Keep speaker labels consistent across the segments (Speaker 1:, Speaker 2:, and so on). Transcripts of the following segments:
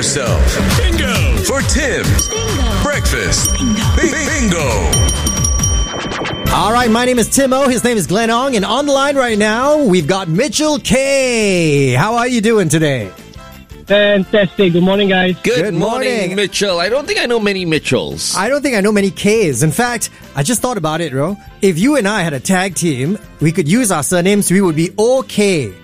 Speaker 1: yourself. Bingo! For Tim's Breakfast Bingo.
Speaker 2: All right, my name is Timo. His name is Glenn Ong. And on the line right now, we've got Mitchell K. How are you doing today?
Speaker 3: Fantastic. Good morning, guys.
Speaker 4: Good morning, Mitchell. I don't think I know many Mitchells.
Speaker 2: I don't think I know many Ks. In fact, I just thought about it, bro. If you and I had a tag team, we could use our surnames. We would be OK.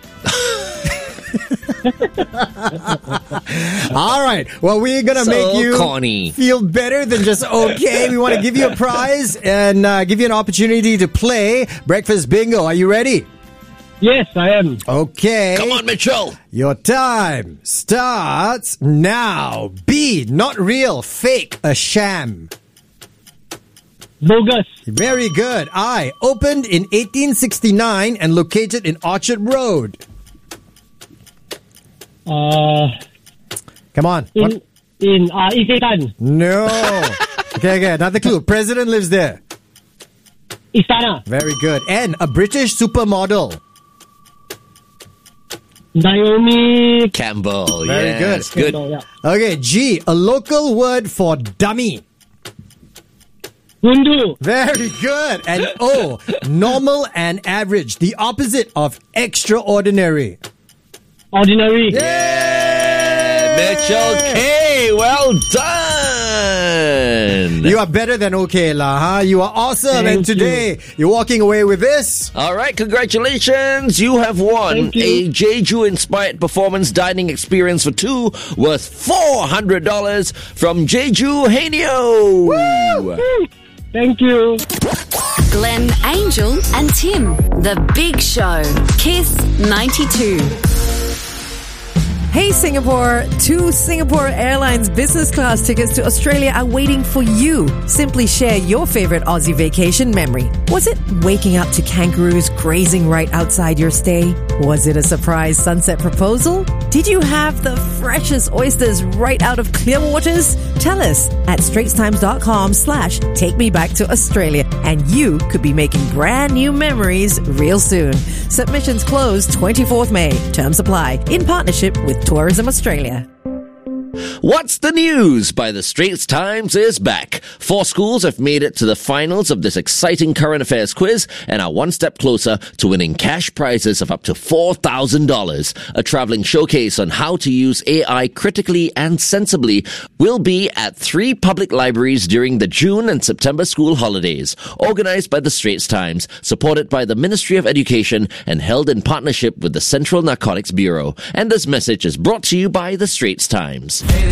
Speaker 2: All right. Well, we're going to make you
Speaker 4: corny.
Speaker 2: Feel better than just okay. We want to give you a prize and give you an opportunity to play Breakfast Bingo. Are you ready?
Speaker 3: Yes, I am.
Speaker 2: Okay.
Speaker 4: Come on, Mitchell.
Speaker 2: Your time starts now. B, not real, fake, a sham.
Speaker 3: Bogus.
Speaker 2: Very good. I, opened in 1869 and located in Orchard Road. Come on.
Speaker 3: In Isetan.
Speaker 2: No. Okay, another clue. President lives there.
Speaker 3: Istana.
Speaker 2: Very good. N, a British supermodel.
Speaker 3: Naomi
Speaker 4: Campbell.
Speaker 2: Very
Speaker 4: yes,
Speaker 2: good.
Speaker 3: Campbell, yeah.
Speaker 2: Okay, G, a local word for dummy.
Speaker 3: Gundu.
Speaker 2: Very good. And O, normal and average. The opposite of extraordinary.
Speaker 3: Ordinary.
Speaker 4: Mitchell K. Well done.
Speaker 2: You are better than okay, lah, huh? You are awesome.
Speaker 3: Thank
Speaker 2: and today, you're walking away with this.
Speaker 4: All right, congratulations. You have won
Speaker 3: Thank you.
Speaker 4: a Jeju-inspired performance dining experience for two worth $400 from Jeju Hanyo.
Speaker 2: Woo!
Speaker 3: Thank you.
Speaker 5: Glenn, Angel, and Tim. The Big Show. Kiss 92.
Speaker 6: Hey Singapore, 2 Singapore Airlines business class tickets to Australia are waiting for you. Simply share your favorite Aussie vacation memory. Was it waking up to kangaroos grazing right outside your stay? Was it a surprise sunset proposal? Did you have the freshest oysters right out of Clearwaters? Tell us at straitstimes.com/take me back to Australia, and you could be making brand new memories real soon. Submissions close 24th May. Terms apply. In partnership with Tourism Australia.
Speaker 4: What's the News by The Straits Times is back. 4 schools have made it to the finals of this exciting current affairs quiz and are one step closer to winning cash prizes of up to $4,000. A traveling showcase on how to use AI critically and sensibly will be at 3 public libraries during the June and September school holidays. Organized by The Straits Times, supported by the Ministry of Education, and held in partnership with the Central Narcotics Bureau. And this message is brought to you by The Straits Times.